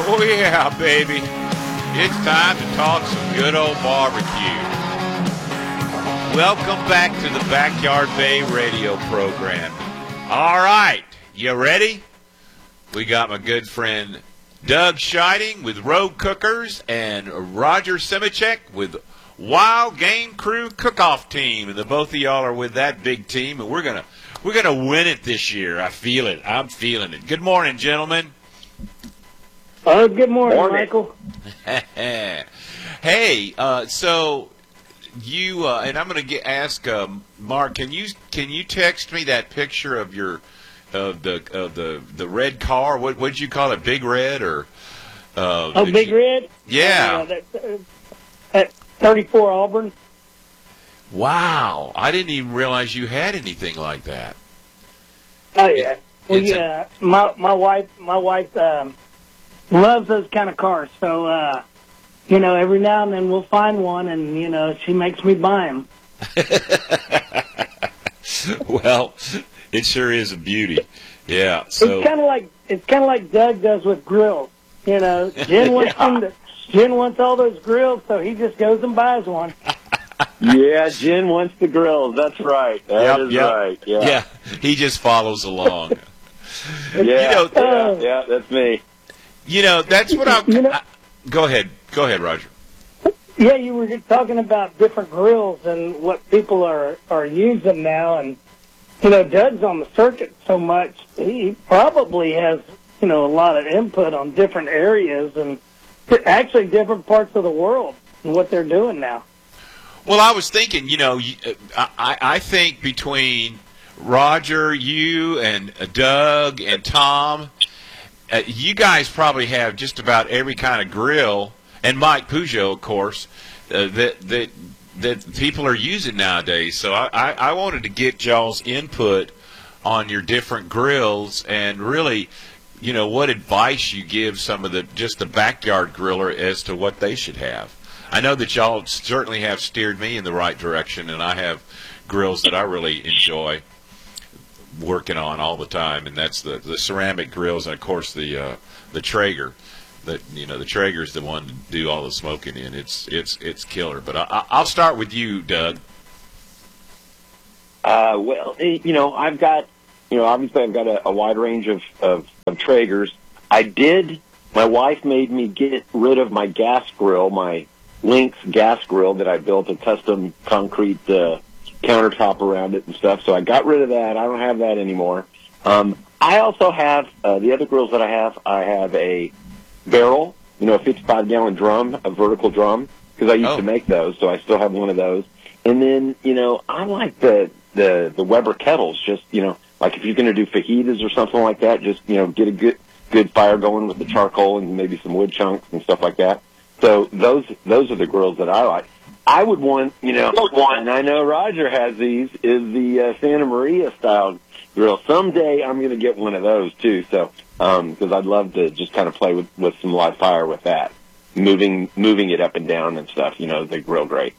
Oh, yeah, baby. It's time to talk some good old barbecue. Welcome back to the Backyard Bay radio program. All right, you ready? We got my good friend Doug Scheiding with Rogue Cookers and Roger Simichek with Wild Game Crew Cook-Off Team. And the both of y'all are with that big team, and we're gonna win it this year. I feel it. I'm feeling it. Good morning, gentlemen. Good morning, Michael. Hey, so you and I'm going to ask Mark. Can you text me that picture of your the red car? What'd you call it? Big Red or? Big Red. Yeah. At 34 Auburn. Wow, I didn't even realize you had anything like that. Oh yeah. My wife loves those kind of cars. So, every now and then we'll find one, and, she makes me buy them. Well, it sure is a beauty. Yeah. So It's kind of like Doug does with grills. Jen wants all those grills, so he just goes and buys one. Yeah, Jen wants the grills. That's right. That is right. Yeah. He just follows along. Yeah, that's me. That's what I'm. Go ahead, Roger. Yeah, you were talking about different grills and what people are using now, and Doug's on the circuit so much, he probably has a lot of input on different areas and actually different parts of the world and what they're doing now. Well, I was thinking, I think between Roger, you, and Doug, and Tom, you guys probably have just about every kind of grill, and Mike Peugeot, of course, that people are using nowadays. So I wanted to get y'all's input on your different grills and really, what advice you give some of the backyard griller as to what they should have. I know that y'all certainly have steered me in the right direction, and I have grills that I really enjoy working on all the time, and that's the ceramic grills, and of course the Traeger. The Traeger's the one to do all the smoking in. It's killer. But I'll start with you, Doug. I've got obviously I've got a wide range of Traegers. My wife made me get rid of my gas grill, my Lynx gas grill that I built, a custom concrete countertop around it and stuff. So I got rid of that. I don't have that anymore. I also have the other grills that I have a barrel, a 55-gallon drum, a vertical drum, because I used to make those, so I still have one of those. And then, I like the Weber kettles, just, like if you're going to do fajitas or something like that, just, get a good fire going with the charcoal and maybe some wood chunks and stuff like that. So those are the grills that I like. I would want, and I know Roger has these, is the Santa Maria style grill. Someday I'm going to get one of those too. So, because I'd love to just kind of play with some live fire with that, moving it up and down and stuff. They grill great.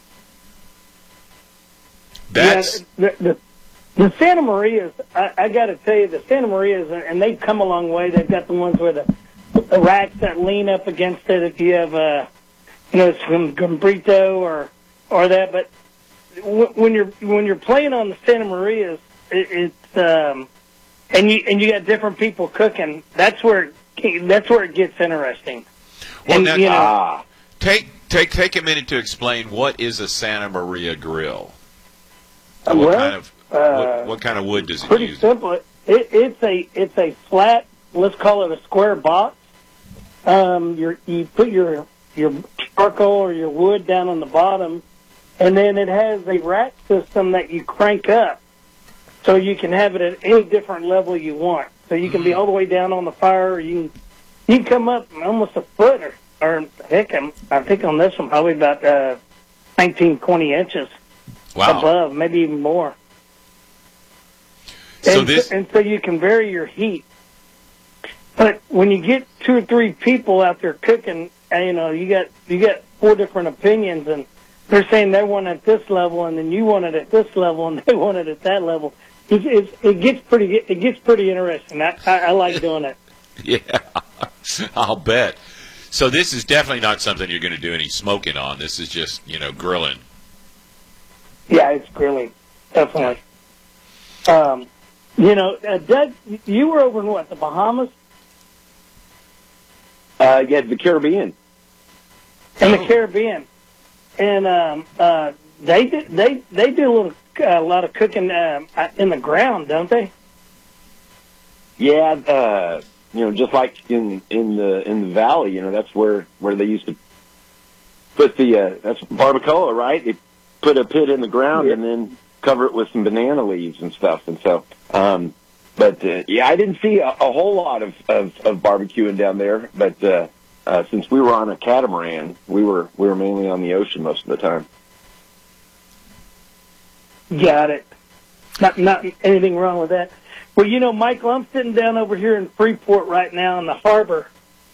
That's the Santa Marias. I got to tell you, the Santa Marias, and they've come a long way. They've got the ones where the racks that lean up against it. If you have some Gombrito or that, but when you're playing on the Santa Marias, it's and you got different people cooking. That's where it gets interesting. Well, and, take a minute to explain what is a Santa Maria grill. What kind of wood does it use? Pretty simple. It's a flat. Let's call it a square box. You put your charcoal or your wood down on the bottom, and then it has a rack system that you crank up, so you can have it at any different level you want. So you can be all the way down on the fire, or you can come up almost a foot, or heck, I think on this one probably about 19, 20 inches above, maybe even more. So so you can vary your heat. But when you get 2 or 3 people out there cooking, you got 4 different opinions, and they're saying they want it at this level, and then you want it at this level, and they want it at that level. It gets pretty interesting. I like doing it. Yeah. I'll bet. So this is definitely not something you're going to do any smoking on. This is just, grilling. Yeah, it's grilling, definitely. Doug, you were over in what, the Bahamas? Yeah, the Caribbean. In the Caribbean, and they do a lot of cooking in the ground, don't they? Yeah, just like in the valley, that's where they used to put that's barbacoa, right? They put a pit in the ground and then cover it with some banana leaves and stuff. And so, I didn't see a whole lot of barbecuing down there, but since we were on a catamaran, we were mainly on the ocean most of the time. Got it. Not anything wrong with that. Well, Michael, I'm sitting down over here in Freeport right now in the harbor,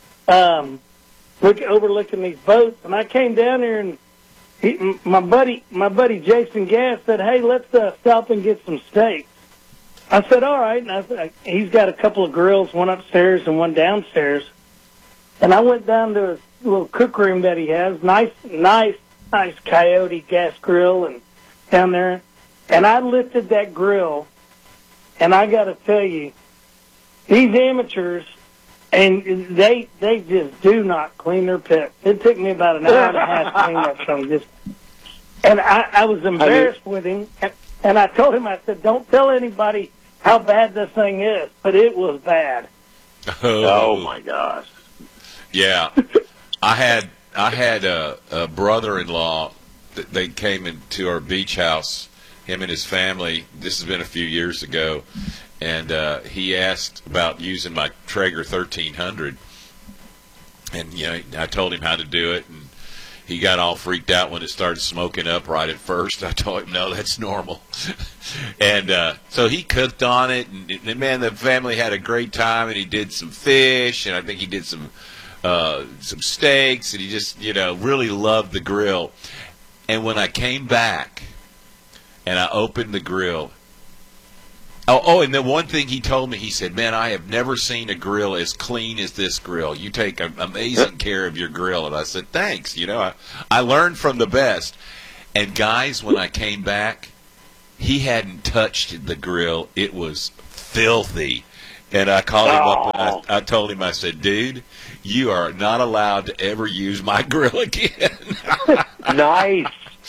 overlooking these boats, and I came down here and my buddy Jason Gass said, "Hey, let's stop and get some steaks." I said, "All right." And he's got a couple of grills, one upstairs and one downstairs. And I went down to a little cook room that he has, nice Coyote gas grill, and down there. And I lifted that grill, and I got to tell you, these amateurs, and they just do not clean their pit. It took me about an hour and a half to clean that thing. And I was embarrassed with him, and I told him, I said, "Don't tell anybody how bad this thing is," but it was bad. Oh my gosh. Yeah. I had a brother-in-law that they came into our beach house, him and his family. This has been a few years ago, and he asked about using my Traeger 1300, and I told him how to do it, and he got all freaked out when it started smoking up right at first. I told him, no, that's normal. And so he cooked on it, and man, the family had a great time, and he did some fish, and I think he did some steaks, and he just, really loved the grill. And when I came back and I opened the grill, and then one thing he told me, he said, "Man, I have never seen a grill as clean as this grill. You take amazing care of your grill." And I said, "Thanks. I learned from the best." And guys, when I came back, he hadn't touched the grill. It was filthy. And I called him up and I told him, I said, "Dude, you are not allowed to ever use my grill again." Nice.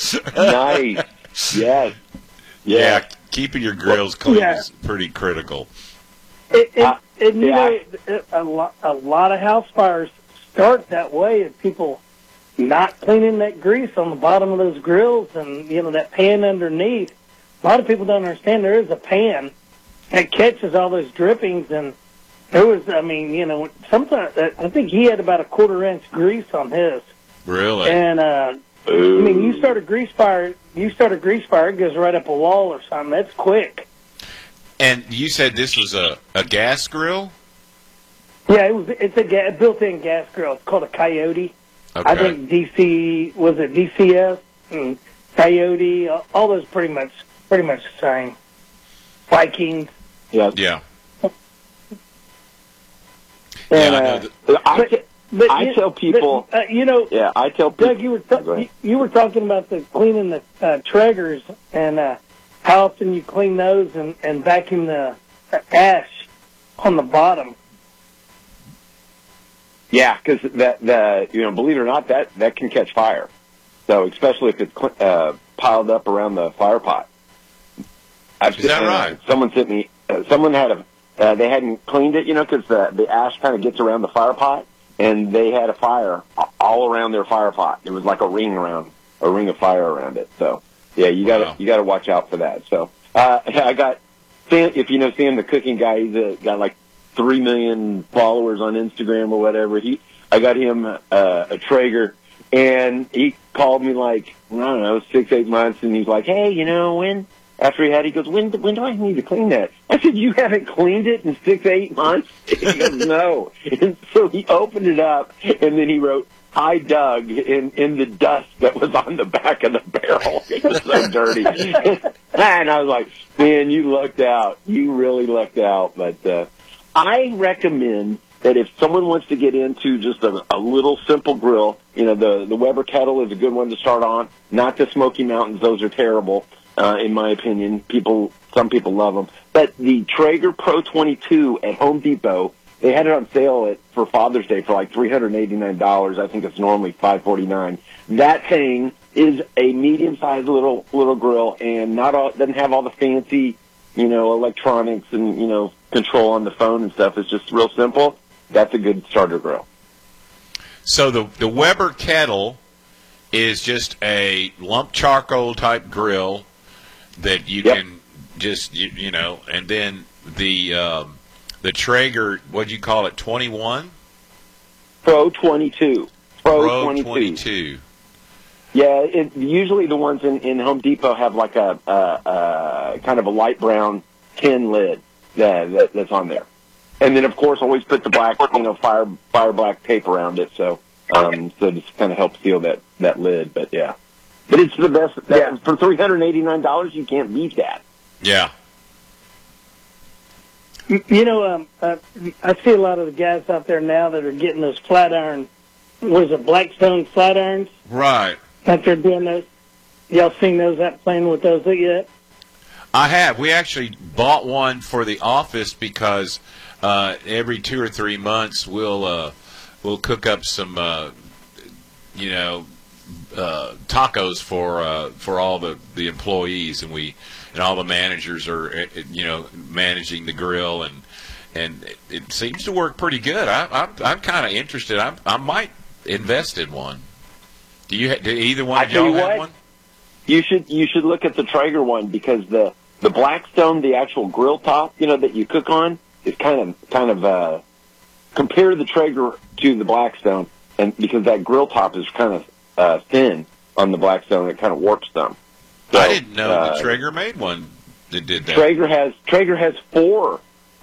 Yes. Yeah, keeping your grills clean is pretty critical. A lot of house fires start that way, is people not cleaning that grease on the bottom of those grills and, that pan underneath. A lot of people don't understand there is a pan that catches all those drippings, and there was, sometimes, I think he had about a 1/4 inch grease on his. Really? And, you start a grease fire, it goes right up a wall or something. That's quick. And you said this was a gas grill? Yeah, it's a built-in gas grill. It's called a Coyote. Okay. I think DCS and Coyote, all those pretty much the same. Vikings. Yeah. Yeah. And, I know I tell people. I tell people. Doug, you were talking about cleaning the Traegers and how often you clean those and vacuum the ash on the bottom. Yeah, because believe it or not, that can catch fire. So especially if it's piled up around the fire pot. Is that right? Someone sent me. Someone had they hadn't cleaned it, because the ash kind of gets around the fire pot. And they had a fire all around their fire pot. It was like a ring of fire around it. So yeah, you gotta watch out for that. So I got Sam, if you know Sam, the cooking guy, he's got like 3 million followers on Instagram or whatever. I got him a Traeger, and he called me like, I don't know, 6-8 months, and he's like, "Hey, when?" After he goes, when do I need to clean that? I said, "You haven't cleaned it in 6-8 months?" He goes, "No." And so he opened it up, and then he wrote, "Hi, Doug," in the dust that was on the back of the barrel. It was so dirty. And I was like, "Man, you lucked out. You really lucked out." But I recommend that if someone wants to get into just a little simple grill, the Weber kettle is a good one to start on. Not the Smoky Mountains; those are terrible, in my opinion. Some people love them, but the Traeger Pro 22 at Home Depot, they had it on sale for Father's Day for like $389. I think it's normally $549. That thing is a medium-sized little grill, and doesn't have all the fancy, electronics and control on the phone and stuff. It's just real simple. That's a good starter grill. So the Weber kettle is just a lump charcoal type grill that you can just and then the Traeger, what do you call it, 21? Pro 22. Pro 22. Yeah, usually the ones in Home Depot have like a kind of a light brown tin lid that's on there. And then, of course, always put the black, fire black tape around it, so just kind of help seal that lid. But yeah, but it's the best. For $389, you can't beat that. Yeah. I see a lot of the guys out there now that are getting those flat iron. What is it, Blackstone flat irons? Right. Out there doing those. Y'all seen those out playing with those yet? I have. We actually bought one for the office because every 2 or 3 months we'll cook up some tacos for all the employees, and all the managers are managing the grill, and it seems to work pretty good. I'm kind of interested. I might invest in one. Do either one of y'all have one? You should look at the Traeger one, because the Blackstone, the actual grill top, that you cook on, is kind of compare the Traeger to the Blackstone, and because that grill top is kind of thin on the Blackstone, it kind of warps them. So, I didn't know the Traeger made one that did that. Traeger has 4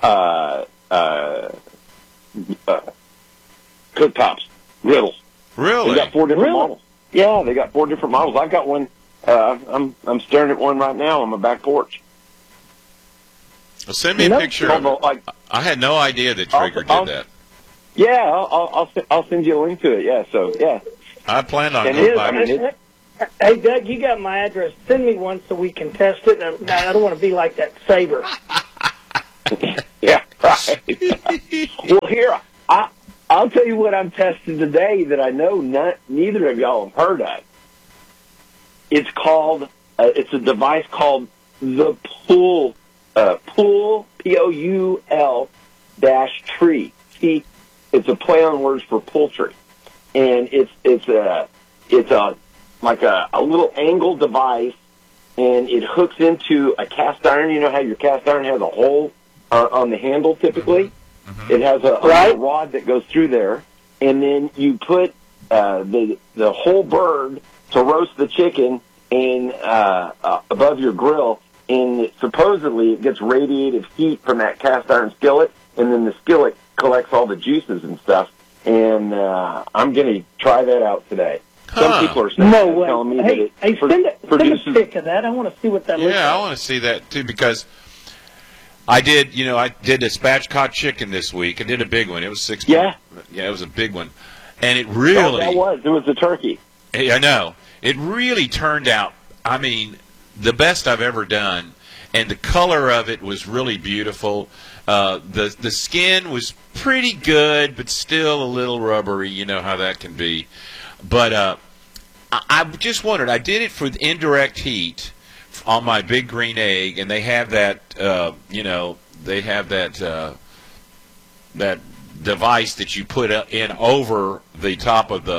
cooktops, griddles. Really? They got 4 different models. Yeah, they got 4 different models. I've got one. I'm staring at one right now on my back porch. Well, send me a picture of it. I had no idea that Traeger did that. Yeah, I'll send you a link to it. Yeah, so yeah. I planned on going by. Hey, Doug, you got my address. Send me one so we can test it. I don't want to be like that Sabre. Yeah, right. Well, here, I'll tell you what I'm testing today that I know neither of y'all have heard of. It's called, it's a device called the Pool, Poul, -tree. See, it's a play on words for poultry. And it's like a little angle device, and it hooks into a cast iron. You know how your cast iron has a hole on the handle typically? Mm-hmm. It has a rod that goes through there, and then you put the whole bird to roast the chicken in above your grill, and supposedly it gets radiated heat from that cast iron skillet, and then the skillet collects all the juices and stuff. And I'm going to try that out today. Some people are telling me that it send a pic of that. I want to see what that looks like. Yeah, I want to see that too, because I did a spatchcock chicken this week. I did a big one. It was 6 pounds. Yeah, it was a big one. And it really... It was a turkey. I know. It really turned out, the best I've ever done. And the color of it was really beautiful. The skin was pretty good, but still a little rubbery. You know how that can be. But I just wondered. I did it for the indirect heat on my big green egg, and they have that. They have that that device that you put in over the top of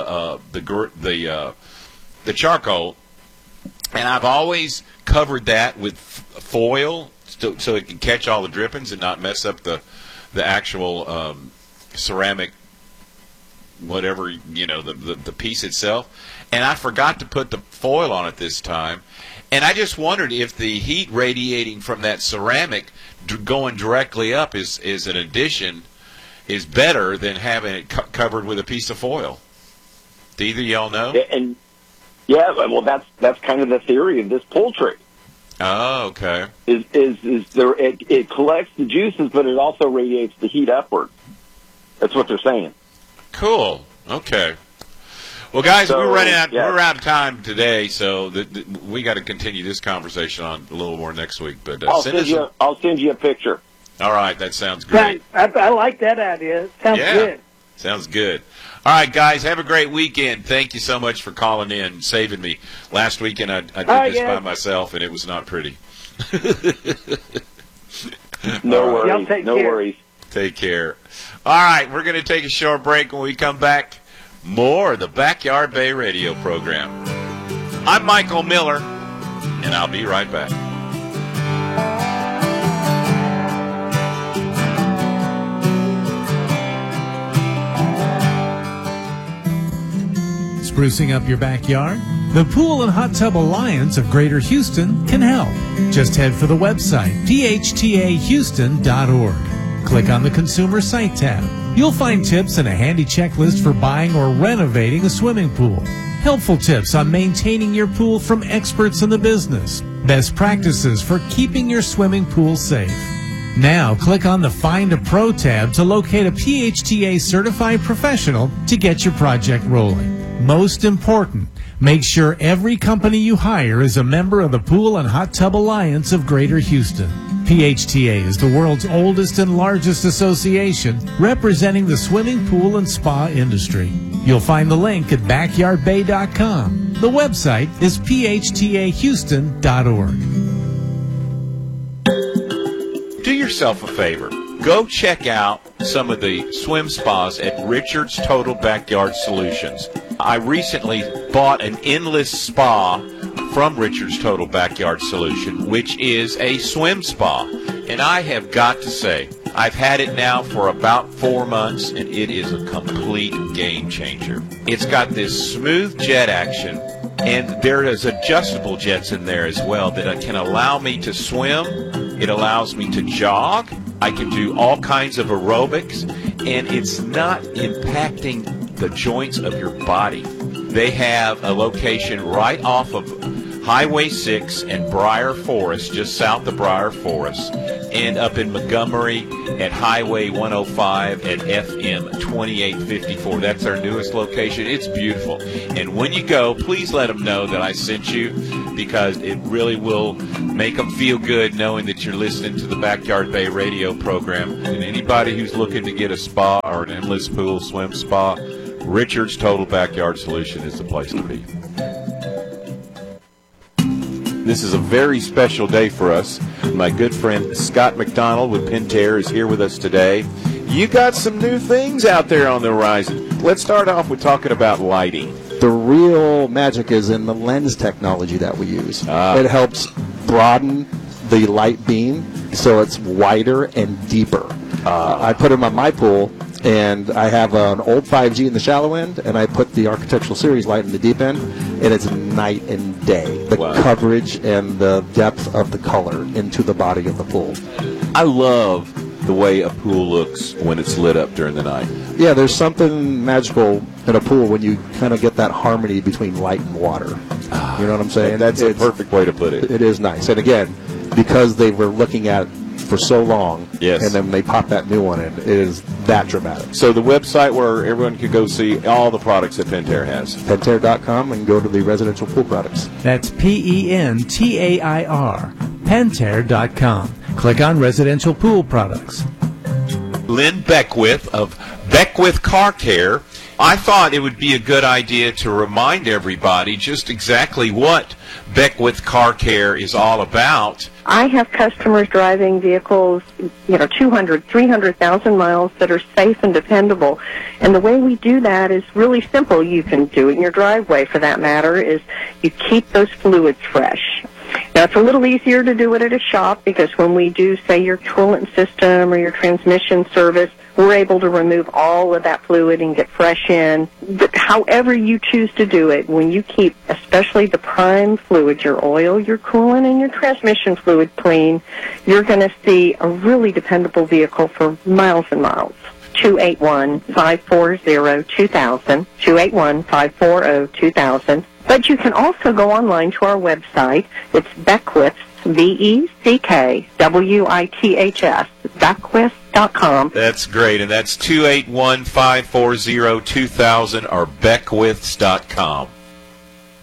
the charcoal, and I've always covered that with foil so it can catch all the drippings and not mess up the actual ceramic, whatever, the piece itself. And I forgot to put the foil on it this time. And I just wondered if the heat radiating from that ceramic going directly up is an addition, is better than having it covered with a piece of foil. Do either of y'all know? And well, that's kind of the theory of this poultry. Oh, okay. It collects the juices, but it also radiates the heat upward. That's what they're saying. Cool. Okay. Well, guys, So, we're running out. yeah. We're out of time today, so we got to continue this conversation on a little more next week. But I'll send you a picture. All right, that sounds great. I like that idea. It sounds good. Sounds good. All right, guys, have a great weekend. Thank you so much for calling in and saving me. Last weekend I did this by myself, and it was not pretty. No worries. Y'all take no care. worries. Take care. All right, we're going to take a short break. When we come back, more of the Backyard Bay radio program. I'm Michael Miller, and I'll be right back. Sprucing up your backyard? The Pool and Hot Tub Alliance of Greater Houston can help. Just head for the website, phtahouston.org. Click on the Consumer Site tab. You'll find tips and a handy checklist for buying or renovating a swimming pool. Helpful tips on maintaining your pool from experts in the business. Best practices for keeping your swimming pool safe. Now, click on the Find a Pro tab to locate a PHTA certified professional to get your project rolling. Most important, make sure every company you hire is a member of the Pool and Hot Tub Alliance of Greater Houston. PHTA is the world's oldest and largest association representing the swimming pool and spa industry. You'll find the link at backyardbay.com. The website is phtahouston.org. Do yourself a favor. Go check out some of the swim spas at Richard's Total Backyard Solutions. I recently bought an endless spa from Richard's Total Backyard Solution, which is a swim spa. And I have got to say, I've had it now for about 4 months, and it is a complete game changer. It's got this smooth jet action, and there is adjustable jets in there as well that can allow me to swim. It allows me to jog. I can do all kinds of aerobics, and it's not impacting the joints of your body. They have a location right off of Highway 6 and Briar Forest, just south of Briar Forest, and up in Montgomery at Highway 105 at FM 2854. That's our newest location. It's beautiful. And when you go, please let them know that I sent you, because it really will make them feel good knowing that you're listening to the Backyard Bay radio program. And anybody who's looking to get a spa or an endless pool swim spa, Richard's Total Backyard Solution is the place to be. This is a very special day for us. My good friend Scott McDonald with Pentair is here with us today. You got some new things out there on the horizon. Let's start off with talking about lighting. The real magic is in the lens technology that we use. It helps broaden the light beam so it's wider and deeper. I put them on my pool, and I have an old 5G in the shallow end, and I put the Architectural Series light in the deep end, and it's night and day. The coverage and the depth of the color into the body of the pool. I love the way a pool looks when it's lit up during the night. Yeah, there's something magical in a pool when you kind of get that harmony between light and water. You know what I'm saying? That's a perfect way to put it. It is nice. And again, because they were looking at for so long, yes, and then they pop that new one in, it is that dramatic. So the website where everyone can go see all the products that Pentair has. Pentair.com, and go to the residential pool products. That's PENTAIR, Pentair.com. Click on residential pool products. Lynn Beckwith of Beckwith Car Care. I thought it would be a good idea to remind everybody just exactly what Beckwith Car Care is all about. I have customers driving vehicles, 200, 300,000 miles that are safe and dependable. And the way we do that is really simple. You can do it in your driveway, for that matter, is you keep those fluids fresh. Now, it's a little easier to do it at a shop, because when we do, say, your coolant system or your transmission service, we're able to remove all of that fluid and get fresh in. But however you choose to do it, when you keep especially the prime fluid, your oil, your coolant, and your transmission fluid clean, you're going to see a really dependable vehicle for miles and miles. 281-540-2000, 281-540-2000. But you can also go online to our website. It's Beckwith's, BECKWITHS, Beckwith.com. That's great, and that's 281-540-2000 or Beckwiths.com.